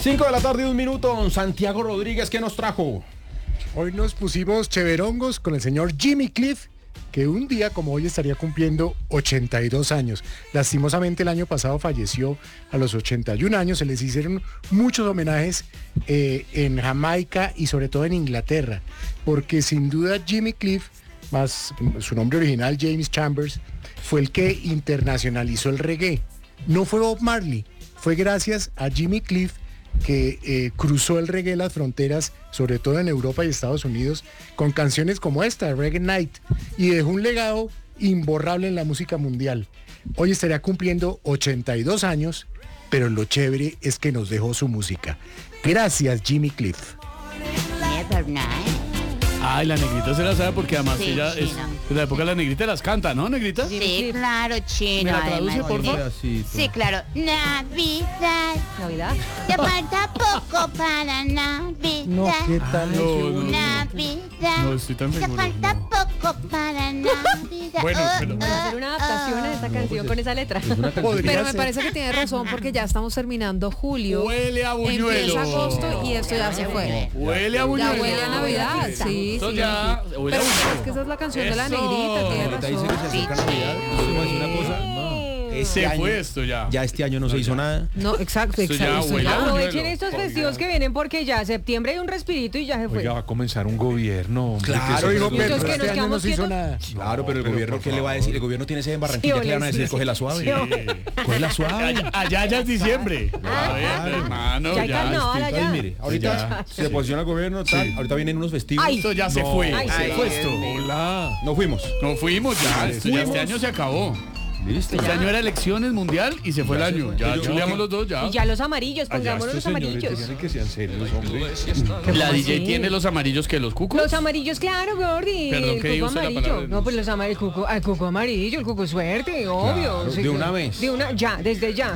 5 de la tarde, 1 minuto. Santiago Rodríguez, ¿qué nos trajo? Hoy nos pusimos cheverongos con el señor Jimmy Cliff, que un día como hoy estaría cumpliendo 82 años. Lastimosamente el año pasado falleció a los 81 años. Se les hicieron muchos homenajes en Jamaica y sobre todo en Inglaterra, porque sin duda Jimmy Cliff, más su nombre original James Chambers, fue el que internacionalizó el reggae. No fue Bob Marley, fue gracias a Jimmy Cliff que cruzó el reggae las fronteras, sobre todo en Europa y Estados Unidos, con canciones como esta, Reggae Night, y dejó un legado imborrable en la música mundial. Hoy estaría cumpliendo 82 años, pero lo chévere es que nos dejó su música. Gracias, Jimmy Cliff. Ay, la negrita se la sabe porque además Sí, ella es Chino. de la época, la negrita las canta, ¿no, negrita? Sí, claro, Chino. ¿Me la traduce, además, por sí. favor? Sí, claro. Navidad. ¿Navidad? Te falta poco para Navidad. No, ¿qué tal? Navidad. No estoy tan Te seguro. falta no. poco para Navidad. Bueno, pero- Vamos a hacer una adaptación a esta canción con esa letra. Podría Pero me ser. parece que tiene razón porque ya estamos terminando julio. Huele a buñuelo. Empieza agosto y esto ya se fue. Huele a Ya buñuelo. huele a Navidad, sí, Esto sí. ya huele a Pero buñuelo. es que esa es la canción de la Eso. negrita, tiene Ahorita dice que razón. se acerca Navidad. Yo voy a decir una cosa. Se fue esto ya. Ya este año no se hizo nada. No, exacto, Esto ya exacto. huele a exacto. buñuelo. Aprovechen estos festivos que vienen porque ya septiembre hay un respirito y ya se fue. Oiga, va a comenzar un gobierno. hombre, Claro, que digo, eso- pero Entonces, ¿qué, este nos año no quedamos se hizo quietos? nada. Claro, pero el pero gobierno, por ¿qué le va a decir? El gobierno tiene sede en Barranquilla, ¿qué le van a decir? Cógela suave. Cógela suave. Allá ya es diciembre. A ver, hermano, Ya hay carnaval Entonces, allá. mire, ahorita se posiciona el gobierno, tal, ahorita vienen unos festivos. Ay. Esto ya se fue. Ay, Se sí. fue esto. Hola. No fuimos. No fuimos ya. Esto ya este año se acabó. Listo. Este año era elecciones mundial y se fue el año. Ya chuleamos los dos ya. Y ya los amarillos, Allá pongámonos los estos señores amarillos. tienen que sean serios, hombre. La ¿Cómo DJ así? tiene los amarillos que los cucos. Los amarillos, claro, Gordy. Perdón, El ¿qué cuco dijo usted la amarillo. palabra? No, pues los amarillos, el cuco amarillo, el cuco suerte, obvio. Claro, Sí, de una vez. De una, ya, desde ya.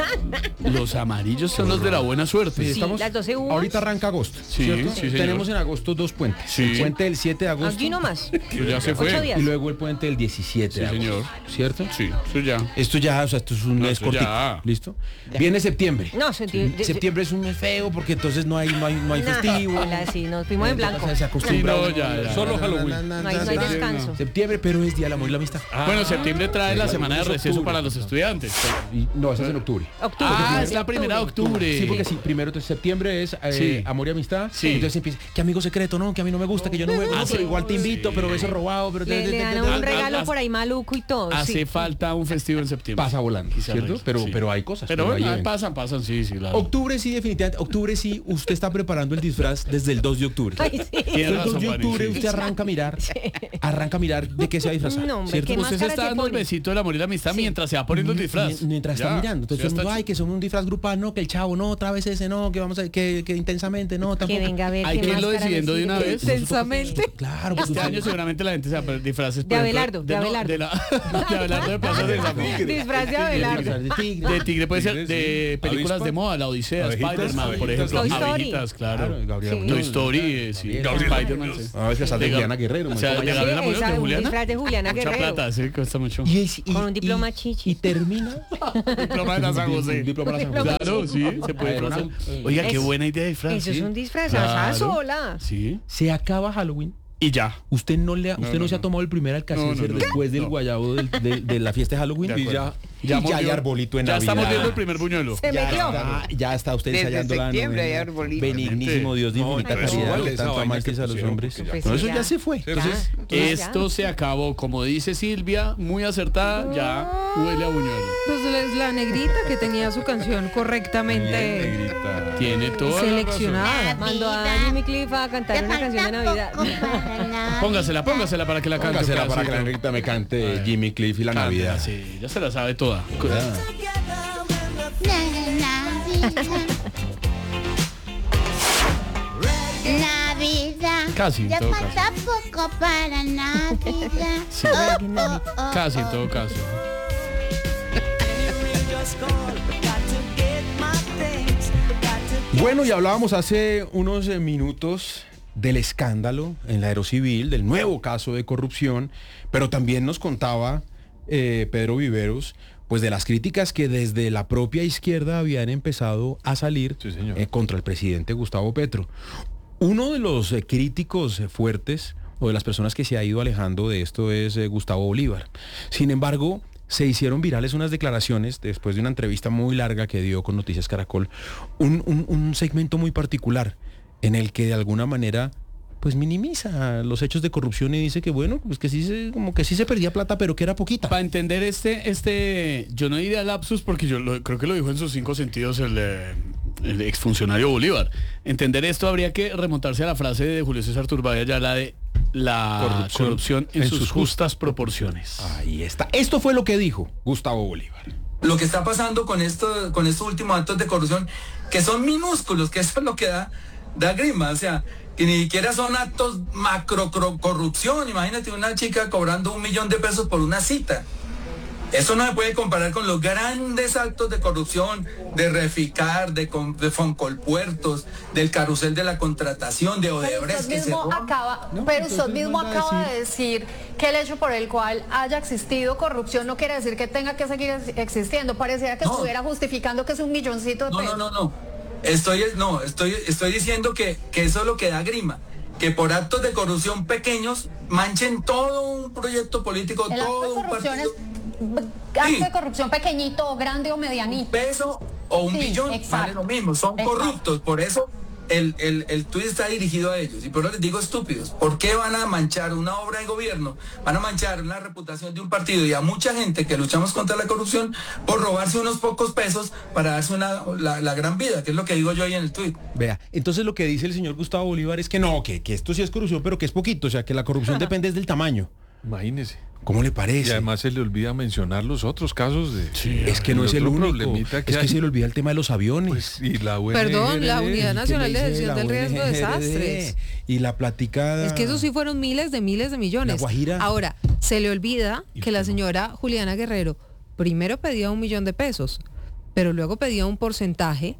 Los amarillos son los de la buena suerte. Sí, Estamos, las 12 uvas. ahorita arranca agosto, Sí, ¿cierto? sí, señor. Tenemos en agosto dos puentes. Sí. El puente del 7 de agosto Aquí nomás. Pero ya se 8 fue. días. y luego el puente del 17 Sí, de agosto, señor. ¿cierto? Sí, eso ya. Esto ya, o sea, esto es un No, mes eso cortito. ya. ¿Listo? Viene septiembre. No, septiembre. Septiembre es un mes feo porque entonces no hay festivo. Hola, sí, nos fuimos en blanco. Se acostumbra. Sí, no, uno. ya. Solo Halloween. No hay descanso. Septiembre, pero es Día del Amor y la Amistad. Bueno, septiembre trae la semana de receso para los estudiantes. No, eso es en octubre. Octubre. Ah, es la primera de octubre. Sí, porque sí, primero entonces septiembre es Sí. amor y amistad. Sí. Entonces empieza, que amigo secreto, no, que a mí no me gusta, que yo no juego, no, pero igual te invito, pero beso robado, pero Le dan un regalo por ahí maluco y todo. Hace Sí. falta un festivo en septiembre. pasa volando, Y se ¿cierto? arregla, Pero, sí. pero hay cosas. Pero hay bueno, eventos. pasan, sí, claro. Octubre sí, definitivamente. Octubre sí, usted está preparando el disfraz desde el 2 de octubre. Ay, sí. Tiene El 2 razón, de Fanny, octubre sí. usted arranca a mirar de qué se va a disfrazar. No, hombre, ¿cierto? ¿qué Usted se máscara está se dando el pone? besito del amor y la amistad mientras se va poniendo el disfraz. Mientras Ya, está mirando. Entonces, ya todo el mundo, está ay, que somos un disfraz grupal, no, que el chavo, no, otra vez ese, no, que vamos a, que intensamente, no, tampoco. Que venga a ver Hay qué que irlo máscara decidiendo de decide. una vez. Intensamente. Claro, pues Este usted- año seguramente la gente se va a poner disfraces. por De ejemplo, Abelardo, de no, Abelardo. de Abelardo de Plaza de Zamora. Disfraz de Abelardo. de tigre. De tigre puede ser Tigre, de sí. películas Avispa. de moda, La Odisea, Abejitas, Spider-Man, por ejemplo. Toy Story. Abejitas, claro. Gabriela Sí. Muñoz. Toy Story, sí. Gabriela Spider-Man, sí. A veces hasta de Juliana Guerrero. O sea, man, de como Gabriela Sí, Muñoz, esa, de un Juliana. disfraz de Juliana Mucha Guerrero. plata, sí, cuesta mucho. Con un diploma chichi. Y termina Diploma de la San José. un diploma de la San José. Claro, sí, se puede Bueno, disfrazar. Oiga, qué Eso- buena idea de disfraz. Eso es sí. un disfraz Claro. sola. Sí. Se acaba Halloween. Y ya. Usted no se ha tomado el primer alcacelcer no, después del no. guayabo de la fiesta de Halloween De y ya, acuerdo. y ya hay murió. arbolito en Ya Navidad. estamos viendo el primer buñuelo. Se metió. Ya está usted Desde ensayando la septiembre hay novena. arbolito. Benignísimo Dios de infinita pero caridad, igual que esa tanto vaina amantes que a los pusieron, hombres. porque Pues No, sí, eso ya. ya se fue. Entonces, Entonces, esto se acabó. Como dice Silvia, muy acertada, ya huele a buñuelo. Pues es la negrita que tenía su canción correctamente Negrita. Tiene toda la seleccionada. mandó a Jimmy Cliff a cantar una canción de Navidad. razón. Póngasela para que la cante. Póngasela un para que la pedacito. negrita me cante Jimmy Cliff y la Cántela, Navidad. Sí, ya se la sabe toda. Navidad. Casi, en Te todo falta poco para Navidad. Sí. Oh. Casi en todo caso. Bueno, y hablábamos hace unos minutos del escándalo en la Aerocivil, del nuevo caso de corrupción, pero también nos contaba Pedro Viveros pues de las críticas que desde la propia izquierda habían empezado a salir Sí, señor. contra el presidente Gustavo Petro. Uno de los críticos fuertes o de las personas que se ha ido alejando de esto es Gustavo Bolívar. Sin embargo, se hicieron virales unas declaraciones después de una entrevista muy larga que dio con Noticias Caracol, un segmento muy particular en el que de alguna manera pues minimiza los hechos de corrupción y dice que bueno, pues que como que sí se perdía plata, pero que era poquita. Para entender yo no diría lapsus porque creo que lo dijo en sus 5 sentidos el exfuncionario Bolívar. Entender esto habría que remontarse a la frase de Julio César Turbay Ayala de la corrupción en sus justas proporciones. Ahí está. Esto fue lo que dijo Gustavo Bolívar. Lo que está pasando con estos últimos actos de corrupción, que son minúsculos, que eso es lo que da grima, o sea, que ni siquiera son actos macro corrupción. Imagínate una chica cobrando $1.000.000 por una cita. Eso no se puede comparar con los grandes actos de corrupción, de Reficar, de Foncolpuertos, del carrusel de la contratación, de Odebrecht. Pero usted mismo acaba de decir que el hecho por el cual haya existido corrupción no quiere decir que tenga que seguir existiendo. Pareciera que estuviera justificando que es $1 milloncito de pesos. No. Estoy diciendo que eso es lo que da grima. Que por actos de corrupción pequeños manchen todo un proyecto político, todo un partido. Acto de corrupción pequeñito, o grande o medianito. Un peso o un billón, vale lo mismo, son corruptos, por eso el tuit está dirigido a ellos. Y por eso les digo estúpidos, ¿por qué van a manchar una obra de gobierno? Van a manchar la reputación de un partido y a mucha gente que luchamos contra la corrupción por robarse unos pocos pesos para darse la gran vida, que es lo que digo yo ahí en el tuit. Vea, entonces lo que dice el señor Gustavo Bolívar es que no, que esto sí es corrupción, pero que es poquito, o sea, que la corrupción depende del tamaño. Imagínese. ¿Cómo le parece? Y además se le olvida mencionar los otros casos de... Sí, es que no es el único. Es que se le olvida el tema de los aviones. Pues, y la Perdón, la Unidad Nacional de dice Gestión la del Riesgo de UNGRD, Desastres. Y la platicada... Es que eso sí fueron miles de millones. La Guajira. Ahora, se le olvida que la señora Juliana Guerrero primero pedía $1 millón, pero luego pedía un porcentaje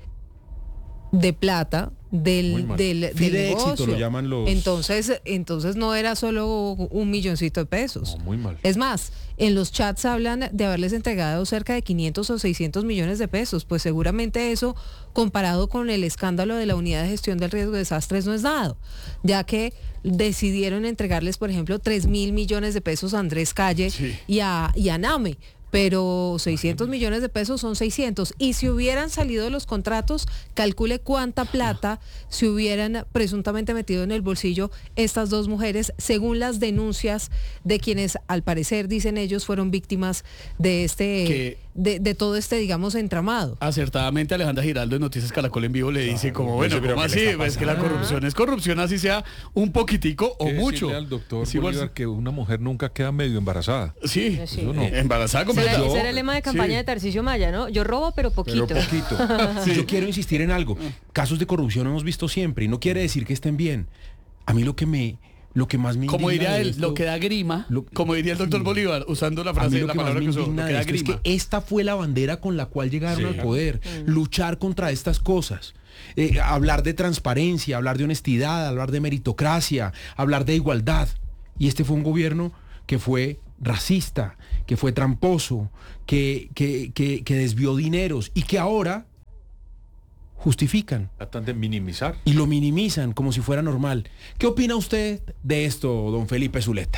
de plata del Fidéxito negocio. lo llaman los... Entonces no era solo $1 milloncito de pesos. No, muy mal. Es más, en los chats hablan de haberles entregado cerca de 500 o 600 millones de pesos. Pues seguramente eso, comparado con el escándalo de la Unidad de Gestión del Riesgo de Desastres, no es nada, ya que decidieron entregarles, por ejemplo, 3.000 millones de pesos a Andrés Calle y a Name. Pero 600 millones de pesos son 600. Y si hubieran salido los contratos, calcule cuánta plata se hubieran presuntamente metido en el bolsillo estas dos mujeres, según las denuncias de quienes, al parecer, dicen ellos, fueron víctimas de de todo este, digamos, entramado. Acertadamente Alejandra Giraldo en Noticias Caracol en Vivo le dice como, bueno, pero ¿cómo así? Es que la corrupción es corrupción, así sea un poquitico o mucho. Decirle al doctor Sí, Bolívar que una mujer nunca queda medio embarazada. Sí, Sí. Eso no. embarazada completa. Ese era el lema de campaña de Tarcisio Maya, ¿no? Yo robo, pero poquito. Pero poquito. Yo quiero insistir en algo. Casos de corrupción hemos visto siempre y no quiere decir que estén bien. A mí lo que más me Como indigna diría de él, esto- lo que da grima, como diría el doctor Bolívar, usando la A mí frase, lo la que más palabra me que usó, lo indigna que de da esto es grima. que esta fue la bandera con la cual llegaron al poder. Luchar contra estas cosas. Hablar de transparencia, hablar de honestidad, hablar de meritocracia, hablar de igualdad. Y este fue un gobierno que fue racista, que fue tramposo, que desvió dineros y que ahora justifican Tratan de minimizar. y lo minimizan como si fuera normal. ¿Qué opina usted de esto, don Felipe Zuleta?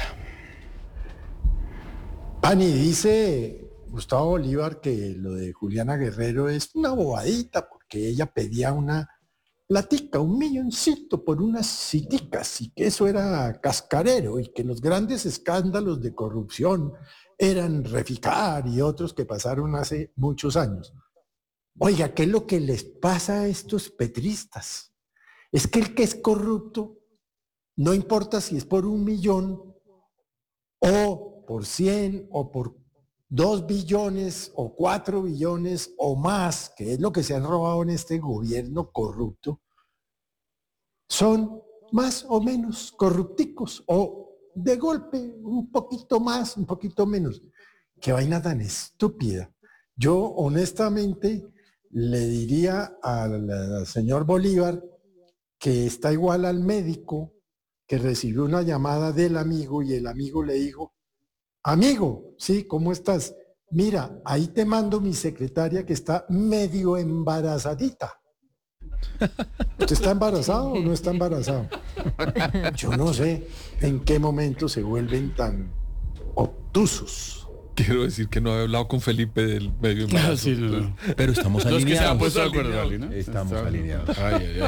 Pani, dice Gustavo Bolívar que lo de Juliana Guerrero es una bobadita porque ella pedía una platica, $1 milloncito por unas citicas y que eso era cascarero y que los grandes escándalos de corrupción eran Reficar y otros que pasaron hace muchos años. Oiga, ¿qué es lo que les pasa a estos petristas? Es que el que es corrupto, no importa si es por 1 millón o por 100 o por 2 billones o 4 billones o más, que es lo que se han robado en este gobierno corrupto, son más o menos corrupticos o de golpe un poquito más, un poquito menos. Qué vaina tan estúpida. Yo honestamente le diría al señor Bolívar que está igual al médico que recibió una llamada del amigo y el amigo le dijo: amigo, sí, ¿cómo estás? mira, ahí te mando mi secretaria que está medio embarazadita. ¿Usted está embarazado o no está embarazado? Yo no sé en qué momento se vuelven tan obtusos. Quiero decir que no he hablado con Felipe del medio embarazo. Sí, no. Pero estamos Los que se han alineados. puesto de acuerdo, Ali, ¿no? Estamos alineados.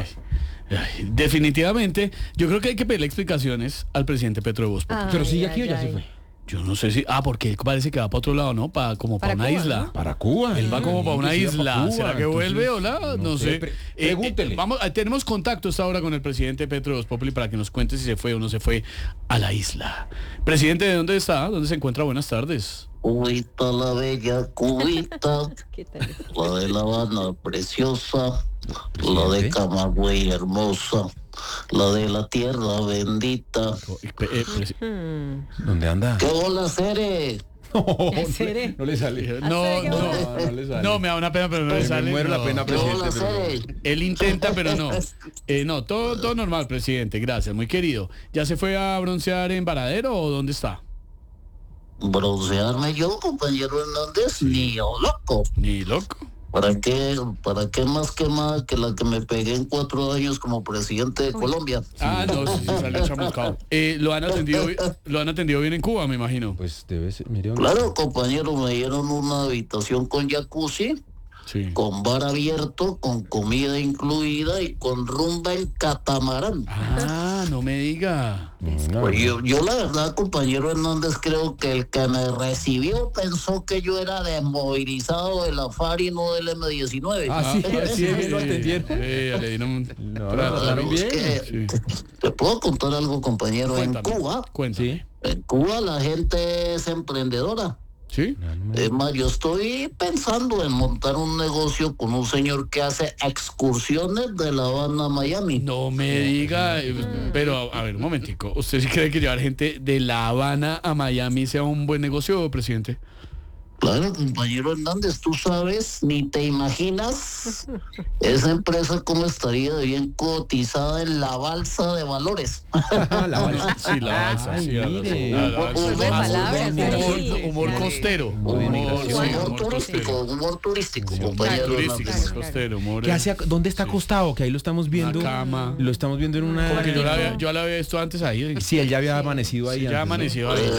Ay, definitivamente, yo creo que hay que pedirle explicaciones al presidente Petro de Voz Populi. Pero sigue aquí o ya se fue. Yo no sé si... porque él parece que va para otro lado, ¿no? Como para una Cuba, isla. ¿no? Para Cuba. Él va como para una Sí, que se va isla. para Cuba, ¿Será que vuelve entonces, o no? No sé. Pregúntele. Tenemos contacto esta hora con el presidente Petro de Voz Populi para que nos cuente si se fue o no se fue a la isla. Presidente, ¿de dónde está? ¿Dónde se encuentra? Buenas tardes. Cubita la bella, Cubita, ¿Qué tal? la de La Habana preciosa, la de Camagüey hermosa, la de la tierra bendita. ¿Dónde anda? ¡Qué bola, Cere! No le sale. No le sale. No, me da una pena, pero no le Me sale. muero la pena, ¡Qué bola, presidente. Cere! Él intenta, pero no. No, todo normal, presidente. Gracias, muy querido. ¿Ya se fue a broncear en Varadero o dónde está? Broncearme yo, compañero Hernández, ni yo loco. Ni loco. ¿Para qué más quemada que la que me pegué en 4 años como presidente de Colombia? No, sí, salió chamuscado. Lo han atendido bien en Cuba, me imagino. Pues debe ser. Mire, ¿dónde Claro, compañero, me dieron una habitación con jacuzzi, Sí. con bar abierto, con comida incluida y con rumba en catamarán. No me diga. está? Pues yo la verdad, compañero Hernández, creo que el que me recibió pensó que yo era desmovilizado de la FARC y no del M19. Sí, lo atendieron. Le dieron No, trato. trataron bien. Sí. Te puedo contar algo, compañero. Cuéntame. Sí. En Cuba la gente es emprendedora. ¿Sí? Es más, yo estoy pensando en montar un negocio con un señor que hace excursiones de La Habana a Miami. No me diga. Pero, a ver, un momentico. ¿Usted sí cree que llevar gente de La Habana a Miami sea un buen negocio, presidente? Claro, compañero Hernández, tú sabes, ni te imaginas esa empresa cómo estaría de bien cotizada en la bolsa de valores. La balsa. Sí, la balsa. Ay, Sí, mire. Juego de palabras, Humor costero. Humor turístico, compañero Turístico, Hernández. humor costero, humor. ¿Qué hace ¿Dónde está acostado? Que ahí lo estamos viendo. Una cama. Lo estamos viendo en una. Porque yo la había visto antes ahí. Sí, él ya había amanecido ahí. Sí, ya antes, ¿no? amaneció ahí.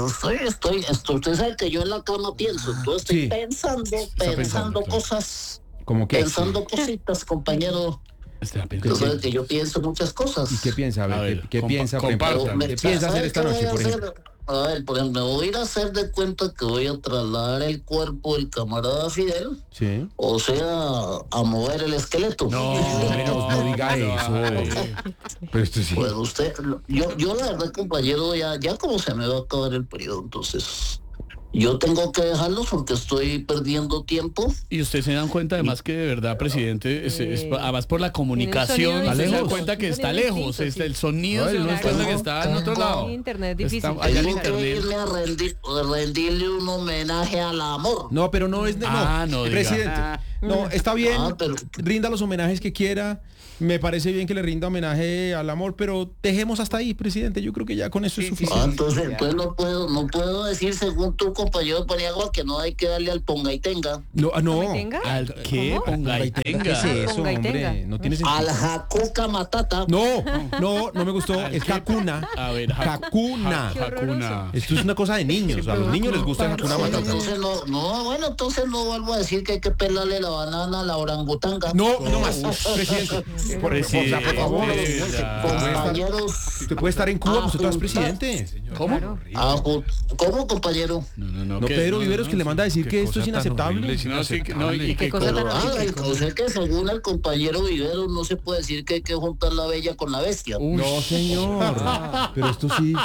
Usted sabe que yo en la cama pienso, entonces estoy Sí. pensando claro. cosas, Como que. pensando cositas, compañero. Está Tú pensando. sabes que yo pienso muchas cosas. ¿Y qué piensa? A ver, A ver, ¿qué piensa? por ejemplo? compártame. ¿Qué piensa hacer ¿Sabes esta qué noche, voy a por hacer? ejemplo? A ver, por ejemplo, me voy a ir a hacer de cuenta que voy a trasladar el cuerpo del camarada Fidel, Sí. o sea, a mover el esqueleto. No, no diga eso. Pero esto sí. Pues usted, yo la verdad, compañero, ya como se me va a acabar el periodo, entonces yo tengo que dejarlo porque estoy perdiendo tiempo. Y usted se dan cuenta además que de verdad, presidente, además por la comunicación, Tiene un usted se da sonido cuenta que está distinto, lejos, sí. el sonido No, se él no da está cuenta que lejos. está en otro lado. Internet difícil. Está allá en Tengo que internet. irme a rendirle un homenaje al amor. No, pero no es. No diga. Presidente. No, está bien. Pero Rinda los homenajes que quiera. Me parece bien que le rinda homenaje al amor, pero dejemos hasta ahí, presidente. Yo creo que ya con eso es suficiente. entonces no puedo decir, según tu compañero Paniagua, que no hay que darle al ponga y tenga. No. ¿Tenga? ¿Al qué? Ponga y tenga. ¿Qué es eso, Ponga y hombre? tenga. No tiene sentido. Al jacuca matata. No me gustó. ¿Al Es qué? Hakuna. A ver, Hakuna. Hakuna. Esto es una cosa de niños. A los niños les gusta el Hakuna Bueno, Matata. entonces no vuelvo a decir que hay que pelarle la banana a la orangutanga. No más, presidente. Por favor, Compañeros, usted puede estar en Cuba, pues usted es presidente. ¿Cómo? ¿Cómo, compañero? No, Pedro Viveros que le manda a decir que esto es inaceptable. No, sí, y ¿Qué que cosa tan Es que según el compañero Vivero no se puede decir que hay que juntar la bella con la bestia. No, señor. Pero esto sí.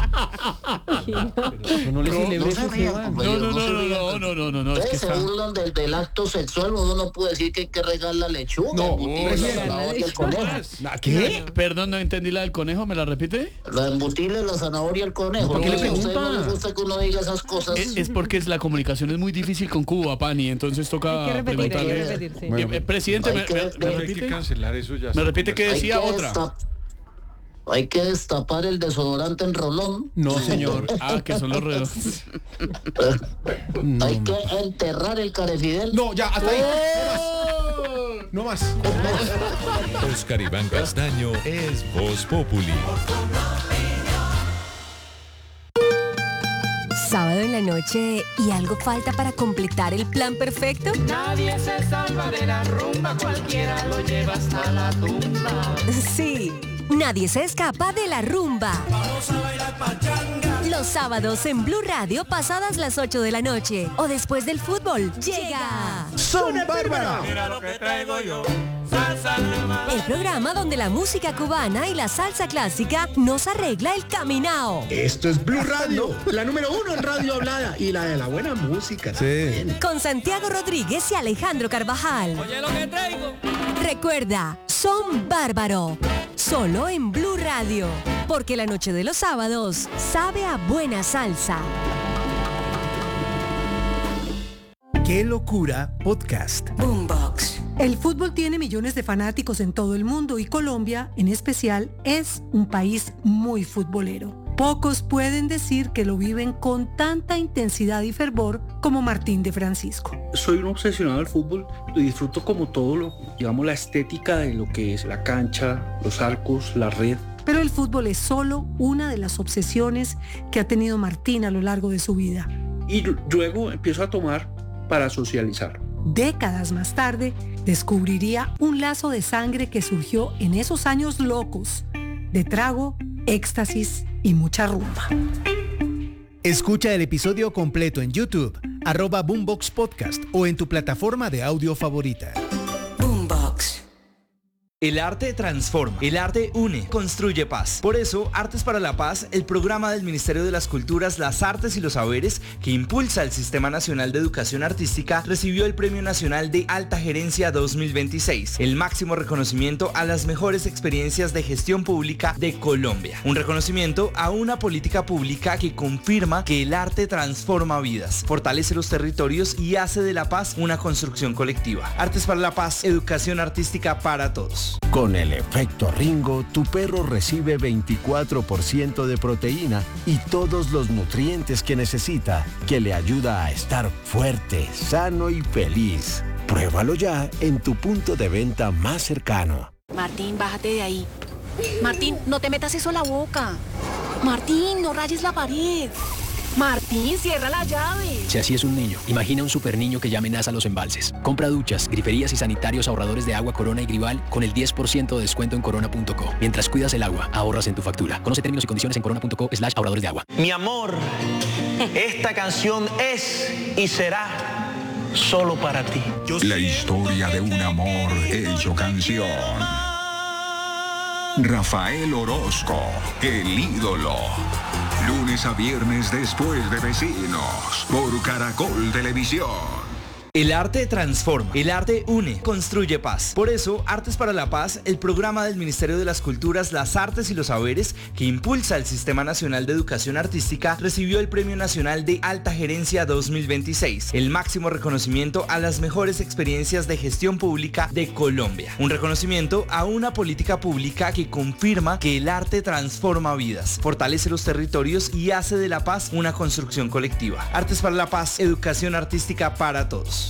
Eso no le celebre No se eso, rían, Esteban. compañero, se rían. no, es que Ustedes se está... burlan del acto sexual, uno no puede decir que hay que regar la lechuga. No, embutir la presidente. zanahoria al conejo. ¿Qué? Perdón, no entendí la del conejo, ¿me la repite? La embutirle la zanahoria al conejo. ¿Por qué le A ustedes no pregunta? les gusta que uno diga esas cosas. Es porque la comunicación es muy difícil con Cuba, Pani, entonces toca Hay que repetir, preguntarle. sí. Presidente, Hay que- ¿me Hay que repite? cancelar eso ya. ¿Me repite qué Hay decía que otra? hay que destapar el desodorante en rolón. No, señor. Que son los redondos. Hay que enterrar el carefidel. No, ya, hasta ahí. No más. Oscar Iván Castaño es Voz Populi. Sábado en la noche y algo falta para completar el plan perfecto. Nadie se salva de la rumba, cualquiera lo lleva hasta la tumba. Sí, nadie se escapa de la rumba. Vamos a bailar pachanga. Los sábados en Blue Radio, pasadas las 8 de la noche o después del fútbol, llega Son Bárbara. Mira lo que traigo yo. El programa donde la música cubana y la salsa clásica nos arregla el caminao. Esto es Blue Radio, la número 1 en radio hablada y la de la buena música. Sí. Con Santiago Rodríguez y Alejandro Carvajal. Oye lo que traigo. Recuerda, Son Bárbaro. Solo en Blue Radio. Porque la noche de los sábados sabe a buena salsa. ¡Qué locura! Podcast. Boombox. El fútbol tiene millones de fanáticos en todo el mundo y Colombia, en especial, es un país muy futbolero. Pocos pueden decir que lo viven con tanta intensidad y fervor como Martín de Francisco. Soy un obsesionado del fútbol y disfruto como todo digamos, la estética de lo que es la cancha, los arcos, la red. Pero el fútbol es solo una de las obsesiones que ha tenido Martín a lo largo de su vida. Y luego empiezo a tomar para socializar. Décadas más tarde, descubriría un lazo de sangre que surgió en esos años locos, de trago, éxtasis y mucha rumba. Escucha el episodio completo en YouTube, @Boombox Podcast o en tu plataforma de audio favorita. Boombox. El arte transforma, el arte une, construye paz. Por eso, Artes para la Paz, el programa del Ministerio de las Culturas, las Artes y los Saberes que impulsa el Sistema Nacional de Educación Artística, recibió el Premio Nacional de Alta Gerencia 2026, el máximo reconocimiento a las mejores experiencias de gestión pública de Colombia. Un reconocimiento a una política pública que confirma que el arte transforma vidas, fortalece los territorios y hace de la paz una construcción colectiva. Artes para la Paz, educación artística para todos. Con el efecto Ringo, tu perro recibe 24% de proteína y todos los nutrientes que necesita, que le ayuda a estar fuerte, sano y feliz. Pruébalo ya en tu punto de venta más cercano. Martín, bájate de ahí. Martín, no te metas eso a la boca. Martín, no rayes la pared. Martín, cierra la llave. Si así es un niño, imagina un super niño que ya amenaza los embalses. Compra duchas, griferías y sanitarios ahorradores de agua Corona y Grival con el 10% de descuento en corona.co. Mientras cuidas el agua, ahorras en tu factura. Conoce términos y condiciones en corona.co/ahorradores de agua. Mi amor, esta canción es y será solo para ti. La historia de un amor hecho canción. Rafael Orozco, el ídolo. Lunes a viernes después de Vecinos, por Caracol Televisión. El arte transforma, el arte une, construye paz. Por eso, Artes para la Paz, el programa del Ministerio de las Culturas, las Artes y los Saberes que impulsa el Sistema Nacional de Educación Artística, recibió el Premio Nacional de Alta Gerencia 2026, el máximo reconocimiento a las mejores experiencias de gestión pública de Colombia. Un reconocimiento a una política pública que confirma que el arte transforma vidas, fortalece los territorios y hace de la paz una construcción colectiva. Artes para la Paz, educación artística para todos.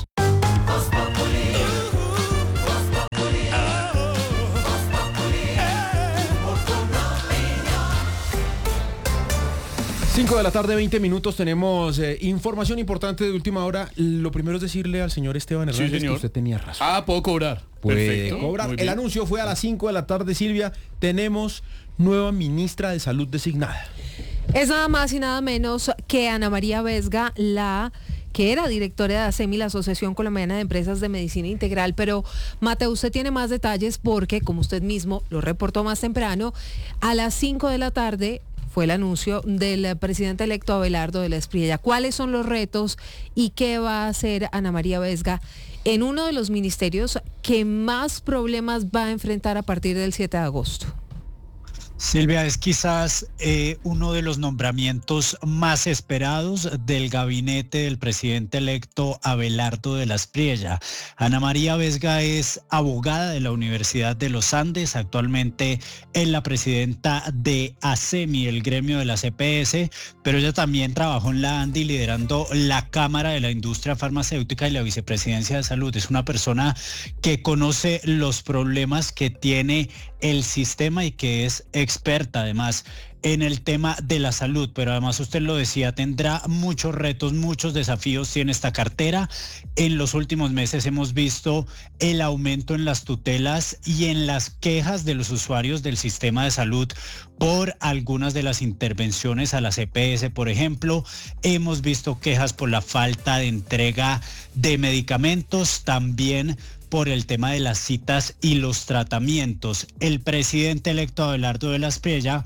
5 de la tarde, 20 minutos, tenemos información importante de última hora. Lo primero es decirle al señor Esteban Hernández que usted tenía razón. Puedo cobrar. Puede cobrar. El anuncio fue a las 5 de la tarde, Silvia. Tenemos nueva ministra de Salud designada. Es nada más y nada menos que Ana María Vesga, que era directora de ASEMI, la Asociación Colombiana de Empresas de Medicina Integral. Pero, Mateo, usted tiene más detalles porque, como usted mismo lo reportó más temprano, a las 5 de la tarde fue el anuncio del presidente electo Abelardo de la Espriella. ¿Cuáles son los retos y qué va a hacer Ana María Vesga en uno de los ministerios que más problemas va a enfrentar a partir del 7 de agosto? Silvia, es quizás uno de los nombramientos más esperados del gabinete del presidente electo Abelardo de la Espriella. Ana María Vesga es abogada de la Universidad de los Andes, actualmente es la presidenta de ASEMI, el gremio de la CPS, pero ella también trabajó en la ANDI liderando la Cámara de la Industria Farmacéutica y la Vicepresidencia de Salud. Es una persona que conoce los problemas que tiene el sistema y que es experta además en el tema de la salud, pero además usted lo decía, tendrá muchos retos, muchos desafíos en esta cartera. En los últimos meses hemos visto el aumento en las tutelas y en las quejas de los usuarios del sistema de salud por algunas de las intervenciones a la CPS, por ejemplo. Hemos visto quejas por la falta de entrega de medicamentos, también por el tema de las citas y los tratamientos. El presidente electo Abelardo de la Espriella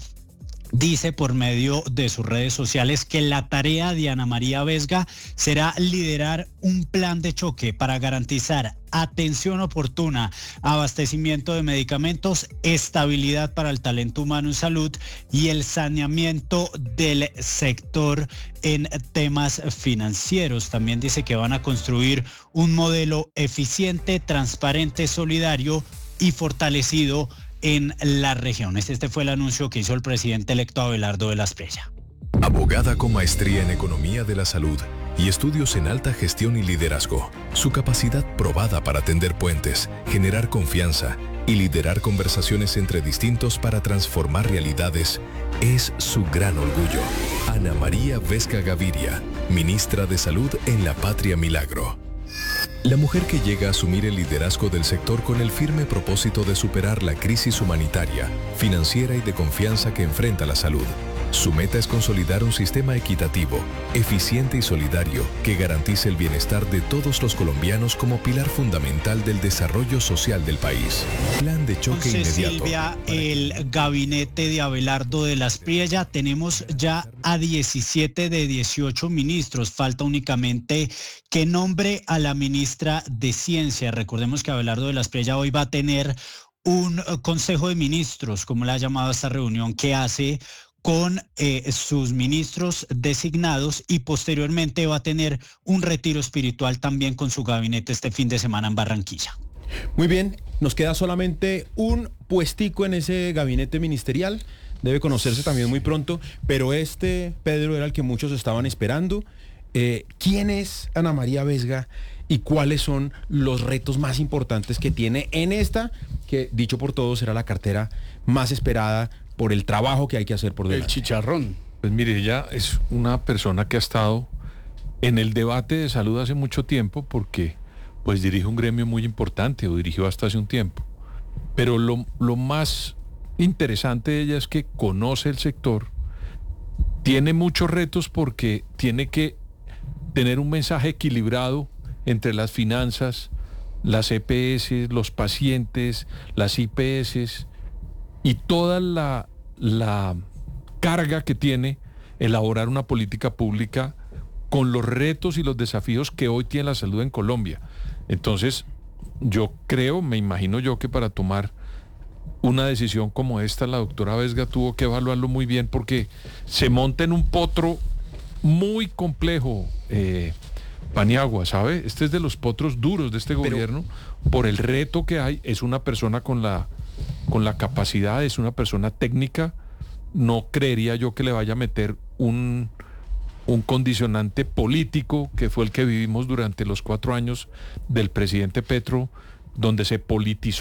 dice por medio de sus redes sociales que la tarea de Ana María Vesga será liderar un plan de choque para garantizar atención oportuna, abastecimiento de medicamentos, estabilidad para el talento humano en salud y el saneamiento del sector en temas financieros. También dice que van a construir un modelo eficiente, transparente, solidario y fortalecido en las regiones. Este fue el anuncio que hizo el presidente electo Abelardo de la Espriella. Abogada con maestría en Economía de la Salud y estudios en alta gestión y liderazgo. Su capacidad probada para tender puentes, generar confianza y liderar conversaciones entre distintos para transformar realidades es su gran orgullo. Ana María Vesga Gaviria, ministra de Salud en la Patria Milagro. La mujer que llega a asumir el liderazgo del sector con el firme propósito de superar la crisis humanitaria, financiera y de confianza que enfrenta la salud. Su meta es consolidar un sistema equitativo, eficiente y solidario que garantice el bienestar de todos los colombianos como pilar fundamental del desarrollo social del país. Plan de choque inmediato. Silvia, el gabinete de Abelardo de la Espriella, tenemos ya a 17 de 18 ministros. Falta únicamente que nombre a la ministra de Ciencia. Recordemos que Abelardo de la Espriella hoy va a tener un consejo de ministros, como le ha llamado a esta reunión que hace con sus ministros designados, y posteriormente va a tener un retiro espiritual también con su gabinete este fin de semana en Barranquilla. Muy bien, nos queda solamente un puestico en ese gabinete ministerial, debe conocerse también muy pronto, pero Pedro, era el que muchos estaban esperando. ¿Quién es Ana María Vesga y cuáles son los retos más importantes que tiene en esta, que dicho por todos será la cartera más esperada por el trabajo que hay que hacer por delante? El chicharrón. Pues mire, ella es una persona que ha estado en el debate de salud hace mucho tiempo, porque pues dirige un gremio muy importante, o dirigió hasta hace un tiempo. Pero lo más interesante de ella es que conoce el sector, tiene muchos retos porque tiene que tener un mensaje equilibrado entre las finanzas, las EPS, los pacientes, las IPS y toda la carga que tiene elaborar una política pública con los retos y los desafíos que hoy tiene la salud en Colombia. Entonces, yo creo, me imagino yo, que para tomar una decisión como esta, la doctora Vesga tuvo que evaluarlo muy bien, porque se monta en un potro muy complejo, Paniagua, ¿sabe? Este es de los potros duros de este gobierno, por el reto que hay. Es una persona con la capacidad, es una persona técnica. No creería yo que le vaya a meter un condicionante político, que fue el que vivimos durante los 4 años del presidente Petro, donde se politizó